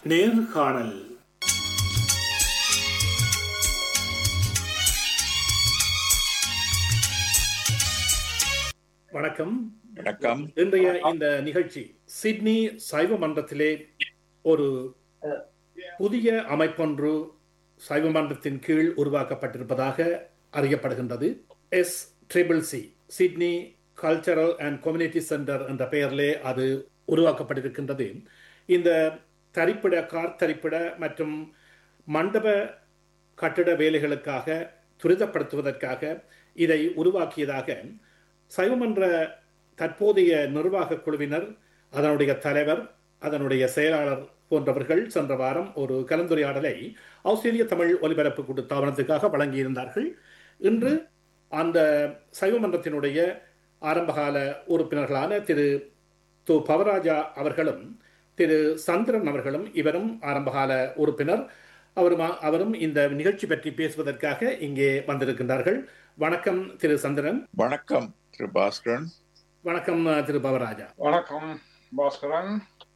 நேர்காணல். வணக்கம். வணக்கம். இன்றைய இந்த நிகழ்ச்சி சிட்னி சைவ மன்றத்திலே ஒரு புதிய அமைப்பொன்று சைவ மன்றத்தின் கீழ் உருவாக்கப்பட்டிருப்பதாக அறியப்படுகின்றது. SCCC, Sydney cultural and community centre என்ற பெயரிலே அது உருவாக்கப்பட்டிருக்கின்றது. இந்த கார் தரிப்பிட மற்றும் மண்டப கட்டிட வேலைகளுக்காக துரிதப்படுத்துவதற்காக இதை உருவாக்கியதாக சைவமன்ற தற்போதைய நிர்வாக குழுவினர், அதனுடைய தலைவர், அதனுடைய செயலாளர் போன்றவர்கள் சென்ற வாரம் ஒரு கலந்துரையாடலை ஆஸ்திரேலிய தமிழ் ஒலிபரப்பு கூட்டுத்தாபனத்துக்காக வழங்கியிருந்தார்கள். இன்று அந்த சைவமன்றத்தினுடைய ஆரம்பகால உறுப்பினர்களான திரு பவராஜா அவர்களும் திரு சந்திரன் அவர்களும், இவரும் ஆரம்பகால உறுப்பினர், அவரும் இந்த நிகழ்ச்சி பற்றி பேசுவதற்காக இங்கே வந்திருக்கின்றார்கள். வணக்கம் திரு சந்திரன். வணக்கம் திரு பாஸ்கரன். வணக்கம் திரு பவராஜா. வணக்கம் பாஸ்கரன்.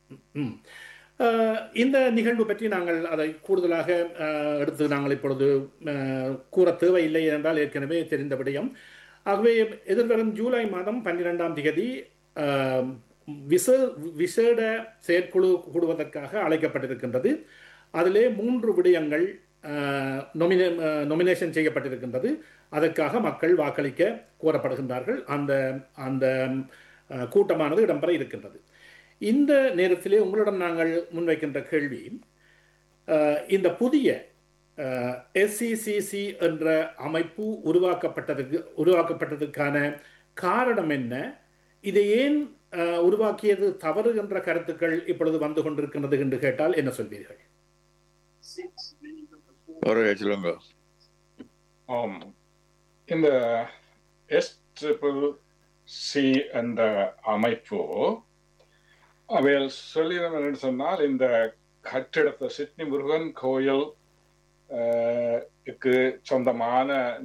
இந்த நிகழ்வு பற்றி நாங்கள் அதை கூடுதலாக எடுத்து நாங்கள் இப்பொழுது கூற தேவையில்லை என்றால் ஏற்கனவே தெரிந்த விடயம். ஆகவே எதிர்வரும் ஜூலை மாதம் 12ஆம் தேதி விசேட செயற்குழு கூடுவதற்காக அழைக்கப்பட்டிருக்கின்றது. அதிலே 3 விடயங்கள் நொமினேஷன் செய்யப்பட்டிருக்கின்றது. அதற்காக மக்கள் வாக்களிக்க கோரப்படுகின்றார்கள். அந்த கூட்டமானது இடம்பெற இருக்கின்றது. இந்த நேரத்திலே உங்களிடம் நாங்கள் முன்வைக்கின்ற கேள்வி, இந்த புதிய SCCC என்ற அமைப்பு உருவாக்கப்பட்டதற்கான காரணம் என்ன? இதை ஏன் உருவாக்கியது தவறு என்ற கருத்துக்கள் இப்பொழுது வந்து கொண்டிருக்கின்றது என்று கேட்டால் என்ன சொல்வீர்கள்? இந்த SCCC என்ற அமைப்பு அவையில் சொல்லிடும் என்று சொன்னால், இந்த கட்டிடத்தை சிட்னி முருகன் கோயில் சொந்தமான